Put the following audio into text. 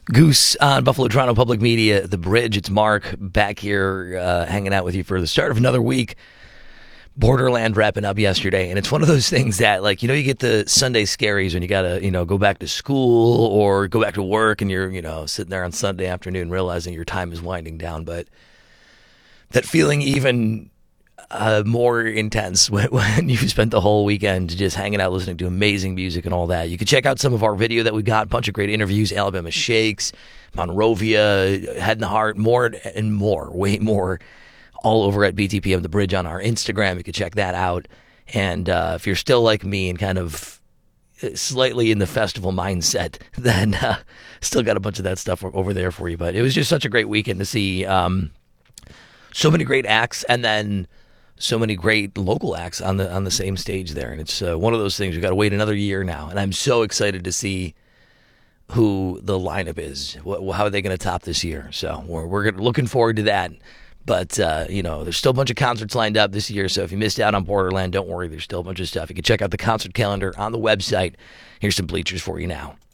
Goose on Buffalo Toronto Public Media, The Bridge. It's Mark back here hanging out with you for the start of another week. Borderland wrapping up yesterday, and it's one of those things that, like, you get the Sunday scaries when you gotta, go back to school or go back to work, and you're, sitting there on Sunday afternoon realizing your time is winding down. But that feeling even more intense when you've spent the whole weekend just hanging out, listening to amazing music and all that. You can check out some of our video that we got, a bunch of great interviews, Alabama Shakes, Monrovia, Head and Heart, more and more, way more, all over at BTPM The Bridge on our Instagram. You can check that out. And if you're still like me and kind of slightly in the festival mindset, then still got a bunch of that stuff over there for you. But it was just such a great weekend to see so many great acts, and then so many great local acts on the same stage there. And it's one of those things, we've got to wait another year now. And I'm so excited to see who the lineup is. How are they going to top this year? So we're looking forward to that. But, there's still a bunch of concerts lined up this year. So if you missed out on Borderland, don't worry. There's still a bunch of stuff. You can check out the concert calendar on the website. Here's some bleachers for you now.